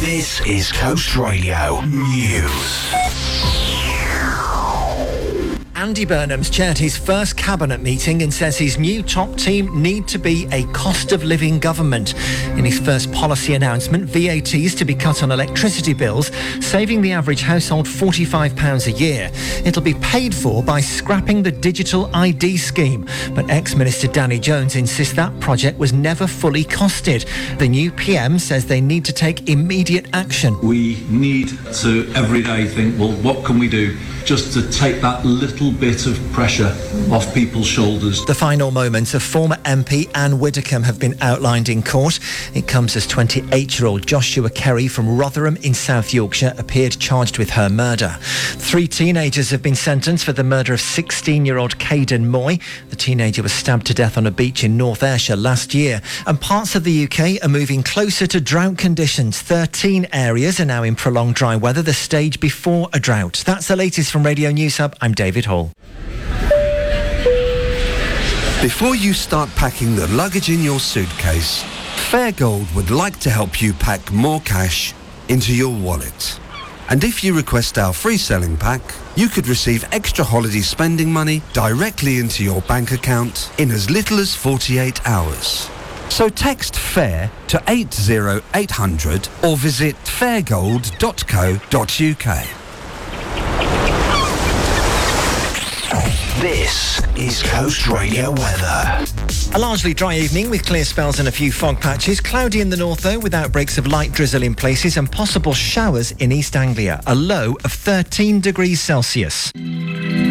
This is Coast Radio News. Andy Burnham's chaired his first cabinet meeting and says his new top team need to be a cost of living government. In his first policy announcement, VAT is to be cut on electricity bills, saving the average household £45 a year. It'll be paid for by scrapping the digital ID scheme, but ex-Minister Danny Jones insists that project was never fully costed. The new PM says they need to take immediate action. We need to every day think, well, what can we do just to take that little bit of pressure off people's shoulders. The final moments of former MP Anne Widdecombe have been outlined in court. It comes as 28-year-old Joshua Kerry from Rotherham in South Yorkshire appeared charged with her murder. 3 teenagers have been sentenced for the murder of 16-year-old Caden Moy. The teenager was stabbed to death on a beach in North Ayrshire last year. And parts of the UK are moving closer to drought conditions. 13 areas are now in prolonged dry weather, the stage before a drought. That's the latest from Radio News Hub. I'm David Hall. Before you start packing the luggage in your suitcase, Fairgold would like to help you pack more cash into your wallet. And if you request our free selling pack, you could receive extra holiday spending money directly into your bank account in as little as 48 hours. So text FAIR to 80800 or visit fairgold.co.uk. This is Coast Radio weather. A largely dry evening with clear spells and a few fog patches. Cloudy in the north though, with outbreaks of light drizzle in places and possible showers in East Anglia. A low of 13 degrees Celsius.